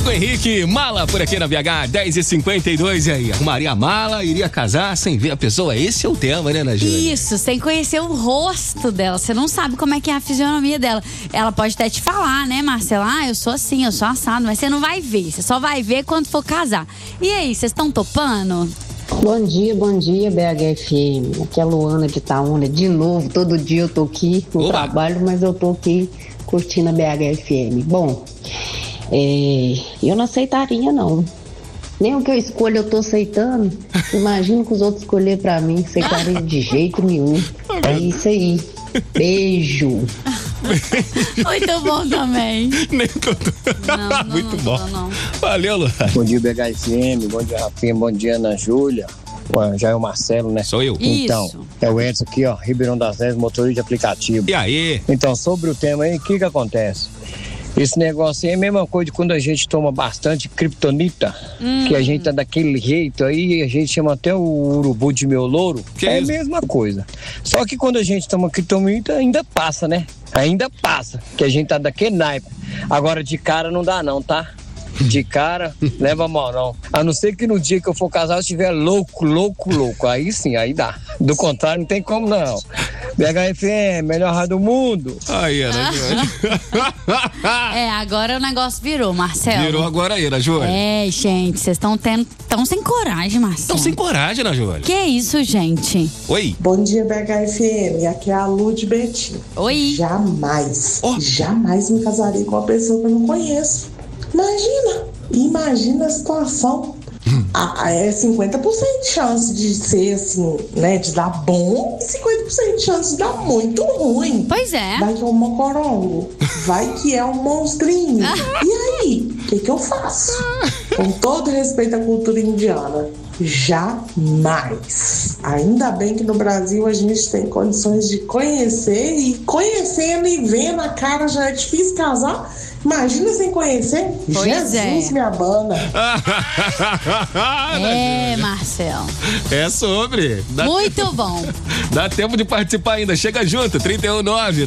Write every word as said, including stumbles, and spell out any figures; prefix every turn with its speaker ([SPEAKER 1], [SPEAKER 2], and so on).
[SPEAKER 1] Thiago Henrique, mala por aqui na B H, dez e cinquenta e dois. E aí, arrumaria a mala, iria casar sem ver a pessoa? Esse é o tema, né, Ana Júlia?
[SPEAKER 2] Isso, sem conhecer o rosto dela. Você não sabe como é que é a fisionomia dela. Ela pode até te falar, né, Marcela? Ah, eu sou assim, eu sou assado, mas você não vai ver. Você só vai ver quando for casar. E aí, vocês estão topando?
[SPEAKER 3] Bom dia, bom dia, B H F M. Aqui é a Luana de Itaúna. De novo, todo dia eu tô aqui no
[SPEAKER 1] Opa.
[SPEAKER 3] trabalho, mas eu tô aqui curtindo a B H F M. Bom, é, eu não aceitaria, não. Nem o que eu escolho eu tô aceitando. Imagino que os outros escolher pra mim, aceitaria de jeito nenhum. É isso aí. Beijo.
[SPEAKER 2] Muito bom também.
[SPEAKER 1] Nem que eu tô...
[SPEAKER 2] Não, não,
[SPEAKER 1] Muito
[SPEAKER 2] não,
[SPEAKER 1] bom.
[SPEAKER 2] não, não.
[SPEAKER 1] Valeu, Luana.
[SPEAKER 4] Bom dia, B H F M, bom dia, Rafinha, bom dia, Ana Júlia. Ué, já é o Marcelo, né?
[SPEAKER 1] Sou eu.
[SPEAKER 4] Então,
[SPEAKER 2] Isso.
[SPEAKER 4] é o Edson aqui, ó, Ribeirão das Neves, motorista de aplicativo.
[SPEAKER 1] E aí?
[SPEAKER 4] Então, sobre o tema aí, o que que acontece? Esse negócio aí é a mesma coisa de quando a gente toma bastante criptonita,
[SPEAKER 2] Hum.
[SPEAKER 4] que a gente tá daquele jeito aí, a gente chama até o urubu de meu louro.
[SPEAKER 1] Que
[SPEAKER 4] é a
[SPEAKER 1] isso?
[SPEAKER 4] mesma coisa. Só que quando a gente toma criptonita, ainda passa, né? Ainda passa, que a gente tá daquele naipe. Agora de cara não dá não, tá? De cara, leva mal não. A não ser que no dia que eu for casar eu estiver louco, louco, louco. Aí sim, aí dá. Do contrário, não tem como não. B H F M, melhor rádio do mundo.
[SPEAKER 1] Aí, Ana Júlia.
[SPEAKER 2] É, agora o negócio virou, Marcelo.
[SPEAKER 1] Virou agora aí, Ana Júlia.
[SPEAKER 2] É, gente, vocês estão tendo. Estão sem coragem, Marcelo.
[SPEAKER 1] Estão sem coragem, Ana Júlia.
[SPEAKER 2] Que isso, gente?
[SPEAKER 1] Oi.
[SPEAKER 5] Bom dia, B H F M. Aqui é a Lu de Betim.
[SPEAKER 2] Oi.
[SPEAKER 5] Jamais,
[SPEAKER 1] Oh.
[SPEAKER 5] jamais me casaria com uma pessoa que eu não conheço. Imagina, imagina a situação. Ah, é cinquenta por cento de chance de ser assim, né, de dar bom e cinquenta por cento de chance de dar muito ruim.
[SPEAKER 2] Pois é.
[SPEAKER 5] Vai que é um mocorongo, vai que é um monstrinho. E aí, o que que eu faço? Com todo respeito à cultura indiana, jamais. Ainda bem que no Brasil a gente tem condições de conhecer, e conhecendo e vendo a cara já é difícil casar. Imagina sem conhecer.
[SPEAKER 2] Pois
[SPEAKER 5] Jesus
[SPEAKER 2] é.
[SPEAKER 5] me abana.
[SPEAKER 2] É, Marcelo.
[SPEAKER 1] É sobre. Dá
[SPEAKER 2] Muito
[SPEAKER 1] tempo,
[SPEAKER 2] bom.
[SPEAKER 1] dá tempo de participar ainda. Chega junto, trinta e um nove.